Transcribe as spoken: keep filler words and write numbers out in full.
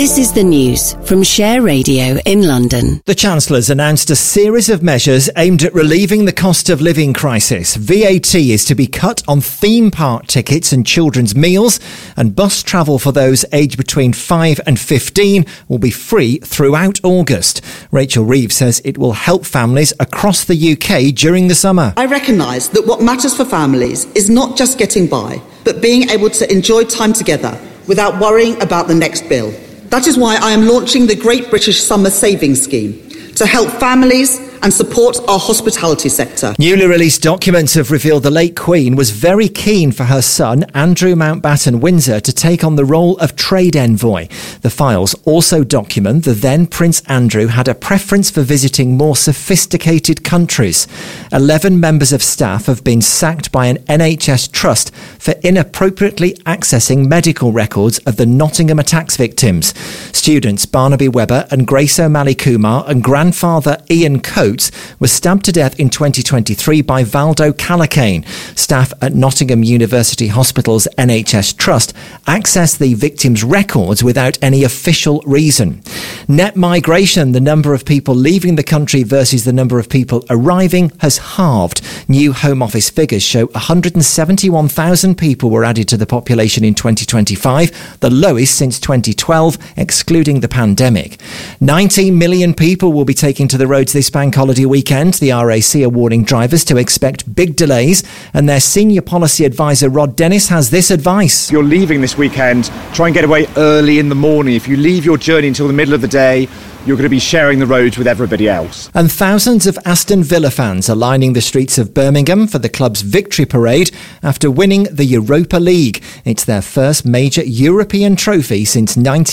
This is the news from Share Radio in London. The Chancellor's announced a series of measures aimed at relieving the cost of living crisis. V A T is to be cut on theme park tickets and children's meals, and bus travel for those aged between five and fifteen will be free throughout August. Rachel Reeves says it will help families across the U K during the summer. I recognise that what matters for families is not just getting by, but being able to enjoy time together without worrying about the next bill. That is why I am launching the Great British Summer Savings Scheme to help families and support our hospitality sector. Newly released documents have revealed the late Queen was very keen for her son, Andrew Mountbatten Windsor, to take on the role of trade envoy. The files also document the then Prince Andrew had a preference for visiting more sophisticated countries. Eleven members of staff have been sacked by an N H S trust for inappropriately accessing medical records of the Nottingham attacks victims. Students Barnaby Webber and Grace O'Malley Kumar and grandfather Ian Coates were stabbed to death in twenty twenty-three by Valdo Calacane. Staff at Nottingham University Hospital's N H S Trust accessed the victims' records without any official reason. Net migration, the number of people leaving the country versus the number of people arriving, has halved. New Home Office figures show one hundred seventy-one thousand people were added to the population in twenty twenty-five, the lowest since twenty twelve, excluding the pandemic. nineteen million people will be taking to the roads this bank holiday weekend. The R A C are warning drivers to expect big delays, and their senior policy advisor Rod Dennis has this advice. If you're leaving this weekend, try and get away early in the morning. If you leave your journey until the middle of the day, you're going to be sharing the roads with everybody else. And thousands of Aston Villa fans are lining the streets of Birmingham for the club's victory parade after winning the Europa League. It's their first major European trophy since nineteen